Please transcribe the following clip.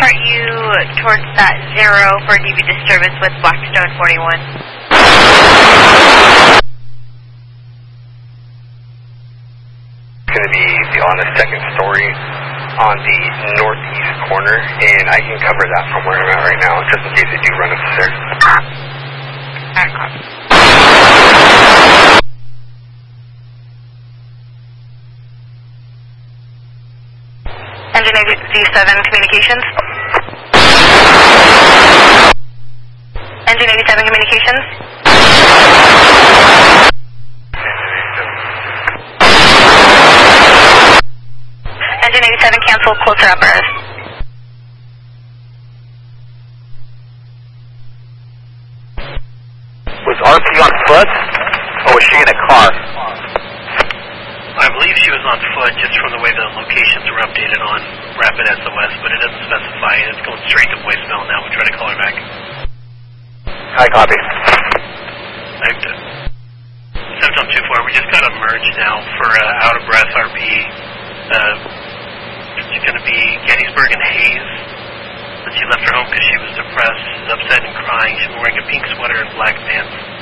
chart you towards that 0 for DB disturbance with Blackstone 41. Going to be on the second story on the northeast corner, and I can cover that from where I'm at right now, just in case they do run up the stairs. Alright, copy. Engine 87 communications. Engine 87 communications. Engine 87 cancel, closer uppers. Was RP on foot, or was she in a car? I believe she was on foot just from the way the locations were updated on Rapid SOS, but it doesn't specify, and it's going straight to voicemail now. We'll try to call her back. Hi, copy. Symptom 2-4, we just got a merge now for out of breath RP. It's going to be Gettysburg and Hayes. But she left her home because she was depressed. She's upset and crying. She was wearing a pink sweater and black pants.